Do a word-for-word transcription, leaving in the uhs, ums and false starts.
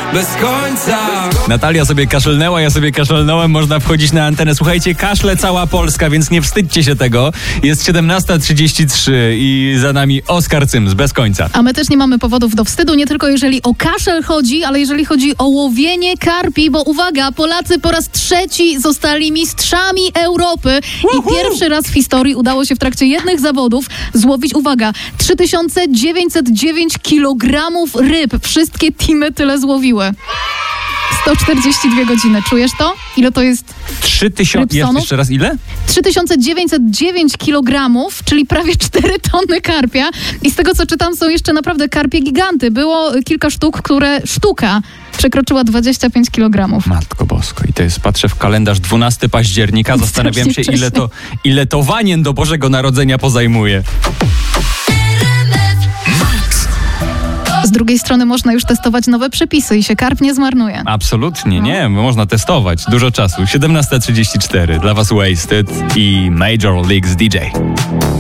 bez końca. Natalia sobie kaszlnęła, ja sobie kaszlnąłem, można wchodzić na antenę. Słuchajcie, kaszle cała Polska, więc nie wstydźcie się tego. Jest siedemnasta trzydzieści trzy i za nami Oskar Cyms, bez końca. A my też nie mamy powodów do wstydu, nie tylko jeżeli o kaszel chodzi, ale jeżeli chodzi o łowienie karpi, bo uwaga, Polacy po raz trzeci zostali mistrzami Europy i pierwszy raz w historii udało się w trakcie jednych zawodów złowić, uwaga, trzy tysiące dziewięćset dziewięć kilogramów ryb. Wszystkie teamy tyle złowiły. sto czterdzieści dwie godziny. Czujesz to? Ile to jest trzy tysiące... Jest jeszcze raz ile? trzy tysiące dziewięćset dziewięć kilogramów, czyli prawie cztery tony karpia. I z tego, co czytam, są jeszcze naprawdę karpie giganty. Było kilka sztuk, które sztuka przekroczyła dwadzieścia pięć kilogramów. Matko Bosko. I to jest, patrzę w kalendarz dwunastego października, zastanawiam się, ile to, ile to wanien do Bożego Narodzenia pozajmuje. Z drugiej strony można już testować nowe przepisy i się karp nie zmarnuje. Absolutnie, nie. Można testować. Dużo czasu. siedemnasta trzydzieści cztery. Dla was Wasted i Major Leagues D J.